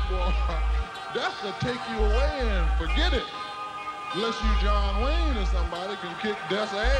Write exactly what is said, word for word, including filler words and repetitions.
Boy, that's to take you away and forget it. Unless you John Wayne or somebody can kick Death's ass.